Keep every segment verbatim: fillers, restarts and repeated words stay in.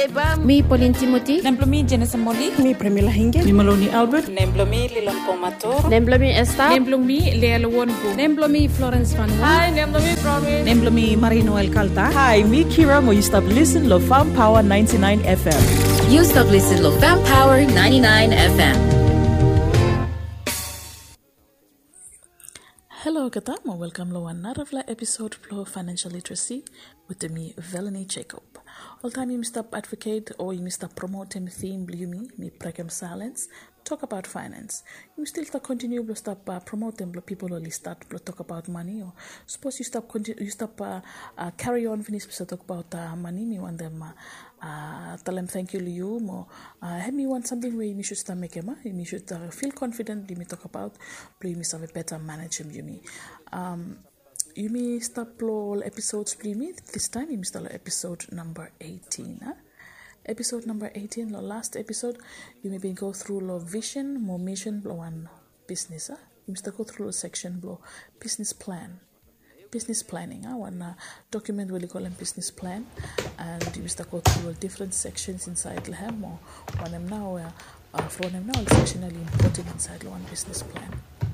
Bam. Mi Pauline Timothy. Nemplomi Jenessa Molly. Mi Premila Hinge. Mi Maloney Albert. Nemplomi Lilon Pomator. Nemplomi Esther. Nemplomi Leila Wonbu. Nemplomi Florence Van Wan. Hi, Nemplomi Promise. Nemplomi Marino El Calta. Hi, me Kira Mo. You stop listen Lo Fam Power ninety-nine F M. You stop listen Lo Fam Power ninety-nine F M. Hello, Katamo. Welcome to another episode of Financial Literacy with me, Velanie Jacob. All time you must advocate or you must promote a theme, blue me, me precum silence, talk about finance. You still start continue to stop uh, promoting people only start to talk about money, or suppose you stop continue you stop uh, uh, carry on finish to talk about uh, money. Me want them uh, uh, tell them thank you to you more. Uh, have me want something where you should start making money. You should uh, feel confident. You me talk about, but you must have a better management. You me. Um, You may start all episodes, please. This time, you may start episode number eighteen. Huh? Episode number eighteen, the last episode, you may be go through the vision, more mission, blow one business. Huh? You must go through the section, blow business plan, business planning. Huh? One uh, document will call them business plan, and you must go through the different sections inside the hem. Or one them now, uh, uh, for them now, it's sectionally important inside the one business plan.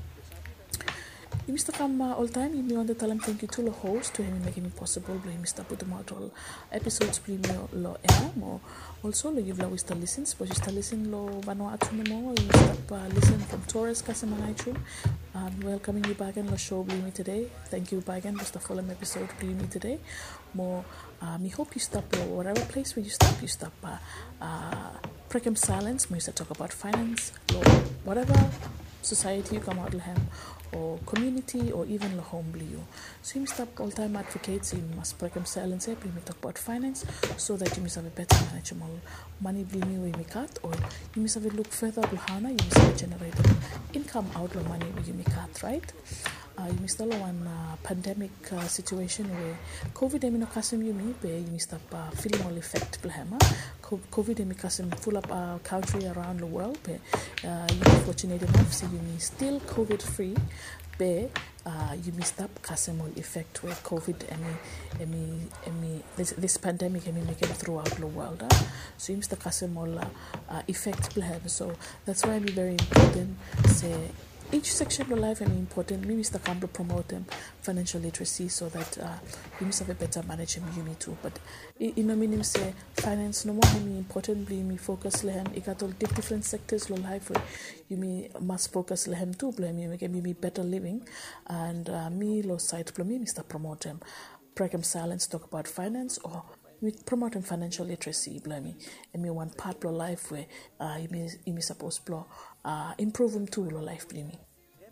You must come uh, all time. You want to tell them thank you to the host to him making it possible. You must put them out all episodes. Please, lo air more. Also, lo you've always to listen. Suppose you start listen lo Vanuatu more. You must uh, listen from Torres Casamanaichu. Um, welcoming you back in the show. Believe me today. Thank you back in. Just a full episode. Believe me today. More. Um, we hope you stop uh, whatever place where you stop. You stop. Uh, uh, Precum silence. We used to talk about finance. Lo, whatever society you come out of him, or community, or even the home blue. So you must stop all time advocates. You must precum silence. You must talk about finance so that you must have a better management money blue me we make out, or you must have a look further behind. You must have generate income out of money you make out, right? Uh, you must follow one uh, pandemic uh, situation where COVID emino kasim you me be you must have uh, feeling all effect blahema. COVID emino kasim full up our country around the world be uh, you be fortunate enough so you me still COVID free be uh, you must stop kasim all effect where COVID emi emi emi this, this pandemic emi make it throughout the world. Uh? So you must have kasim all uh, uh, effect blahema. So that's why it's very important say. Each section of life is important. We must come to promote them financial literacy so that uh, you must have a better management. You need to, but you know, meaning say finance no more me importantly me focus lehem. I got all different sectors of life where you me must focus lehem too. Blame me make me better living, and uh, me lo side blame me must promote them. Precum silence talk about finance or. We promote financial literacy, blame and me one part of life where uh, you may you may suppose to uh, improve them too, life, blame me.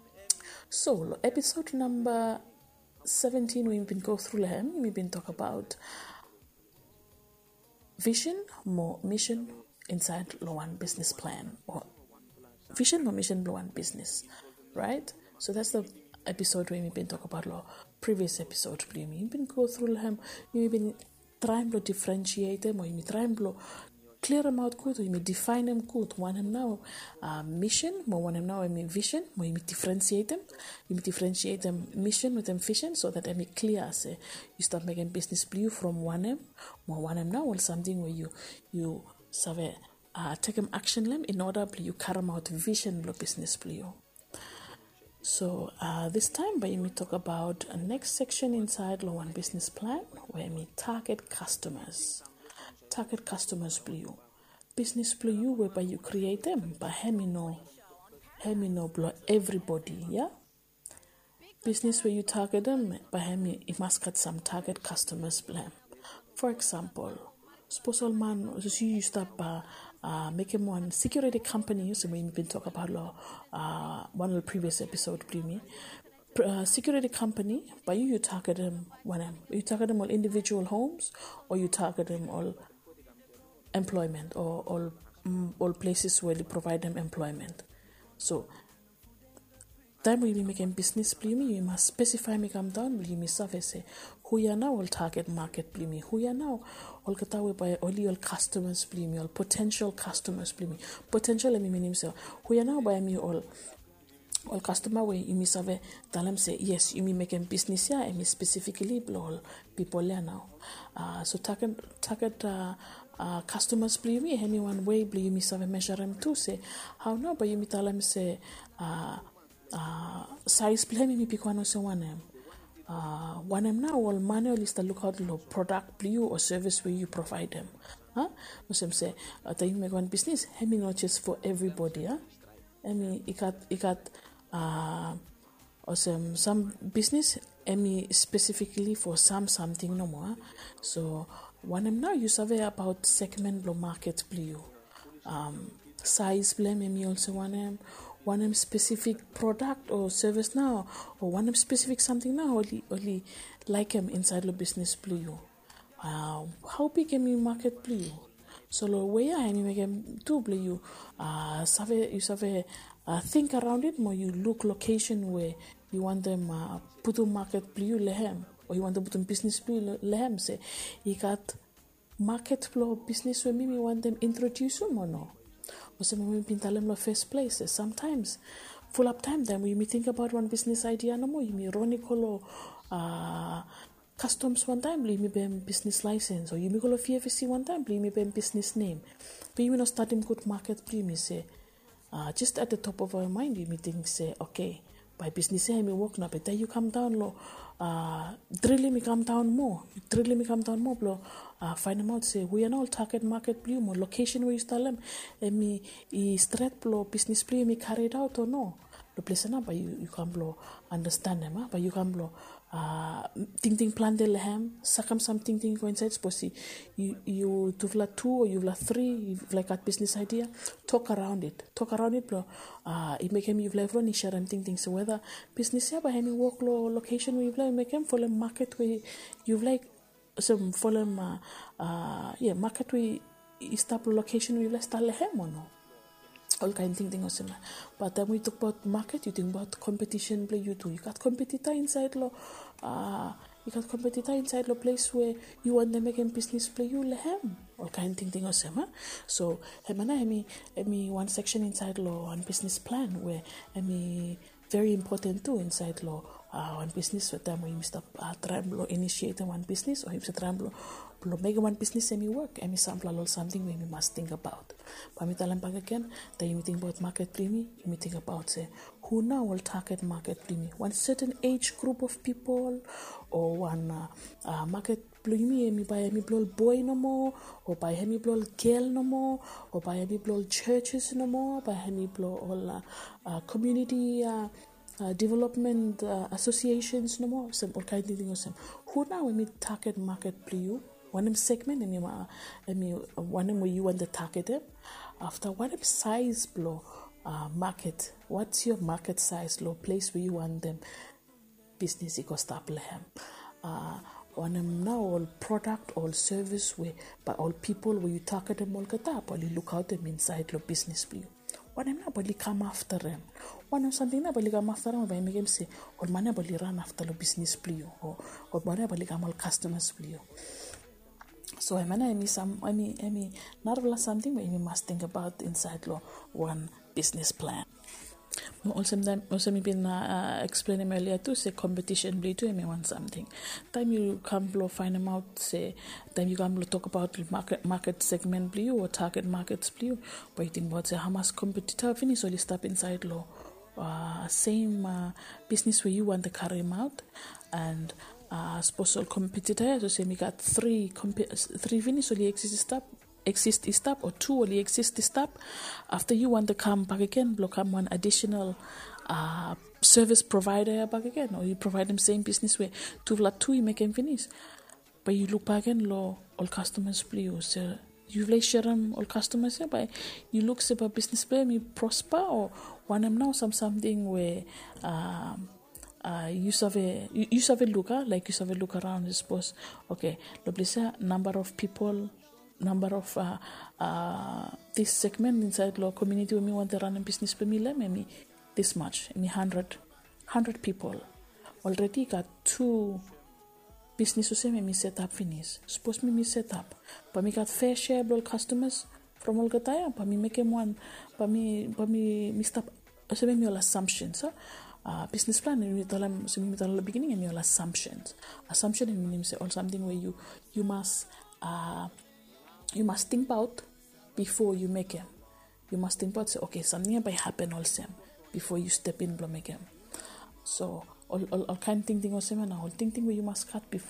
So, episode number seventeen, we've been go through them. We've been talk about vision, more mission inside the one business plan, or vision, more mission, the one business, right? So that's the episode where we've been talk about the previous episode. Blame me. We've been go through them. We've been trying to differentiate them, or you may try to clear them out good, or you may define them good. One them now uh, mission, more one them now I mean vision, more you may differentiate them. You may differentiate them mission with them vision so that they may clear. Say you start making business blue from one them, more one them now or something where you you save uh, take them action them in order you carry them out vision of business blue. So uh, this time, but we talk about a next section inside Law One Business Plan where we target customers. Target customers, blue business blue whereby you create them, but hemi no, hemi no blow everybody, yeah. Business where you target them, but hemi it must get some target customers plan. For example, suppose all man you start uh, uh, making one security company. So we've been talking about law. Uh, one of the previous episode, believe me. Uh, security company, but you, you target them when you target them all individual homes, or you target them all employment, or all um, all places where they provide them employment. So then we be making business, believe me, you must specify me come down, believe me, say who you are now all target market, believe me, who you are now all get away by all your customers, believe me, all potential customers, believe me, potential, let me mean himself, who you are now by me all. All customer way you must have tell them say yes you mean making business here and me specifically all people there now. Uh, so target target uh, uh, customers play me hemi one way play me save measure them too say how no but you me tell them say uh, uh, size play me pick one so one em uh, one em now all manual is to look out the product play you or service where you provide them huh so say uh, you make one business hemi not just for everybody huh hemi ikat ikat uh, or some some business emi specifically for some something no more so one em now you survey about segment lo market blue um size blame emi also one em one em specific product or service now or one em specific something now only only like em inside the business blue uh, how big emi market blue so lo way I emi make em do blue uh survey you survey uh, think around it more you look location where you want them uh, put a market blue lehem or you want to put a business blue lehem say you got market flow business where maybe want them introduce them or no or some maybe pintalem the first place sometimes full up time then when you think about one business idea no more you may run uh customs one time you may be business license or you may call a F F C one time you may be business name but you may not start him good market blue me say uh, just at the top of our mind you may think say okay by business say me work now but then you come down low uh drill me come down more drill me come down more blow uh find them out say we are now target market blue more location where you start them and me e straight blow business blue me carried out or no the place now but you, you can blow understand them huh? But you can blow uh ting ting plan de lehem sakam something ting coincides possible you you to like two or you like three you've like that business idea talk around it talk around it bro uh it make him you've like running share and ting ting so whether business yeah by him work lo location where you've like make him follow market where you've like some follow uh, uh yeah market where you start location where you like start lehem or no all kind of thing thing also but then we talk about market you think about competition play you do you got competitor inside lo uh you got competitor inside the place where you want them making business play you lehem all kind of thing thing also huh? So hemana hemi hemi one section inside law one business plan where hemi very important too inside law uh, one business with them when you start uh, trying to initiate one business or you start trying to make one business semi work and sample or something we must think about but me tell them back again that you think about market premium you think about say who now will target market premium one certain age group of people or one uh, uh, market premium me buy me blow boy no more or buy me blow girl no more or buy me blow churches no more buy me blow all uh, uh, community uh, Uh, development uh, associations no more some all kind of things who now we target market blue one of segment and you I mean one of where you want the target them after what size blow uh, market what's your market size low place where you want them business eco stop lehem uh one of now all product all service where by all people where you target them all get up or you look out them inside your business blue one of nobody come after them one of something nobody come after them by make them say or man nobody run after the business blue or or man nobody come all customers blue so I mean I mean some I mean I mean not something where you must think about inside law one business plan also then also me been uh, explaining earlier too say competition blue to me want something time you come blow find them out say time you come talk about market market segment blue or target markets blue but you think about say how much competitor finish all step inside law uh, same uh, business where you want to carry them out and uh, suppose all competitor so say me got three comp- three finish only exist step exist step or two only exist step after you want to come back again block come one additional uh service provider back again or you provide them same business way two like two you make them finish but you look back and law all customers please so you like share them all customers yeah, but you look say about business play me prosper or one them now some something where um Uh, you survey you, you survey look uh, like you survey look around I suppose okay the number of people number of uh, uh, this segment inside law community when we want to run a business for me let me this much me hundred hundred people already got two businesses me set up finish suppose me me set up but me got fair share of customers from all gataya but me make him one but me but me me stop so me all assumptions huh? Uh, business plan we tell them so we tell at the beginning and your assumptions assumption means say all something where you you must uh you must think about before you make them. You must think about say, okay, something may happen also before you step in blow make them. So all all, all kind thing thing also now, all thing thing where you must cut before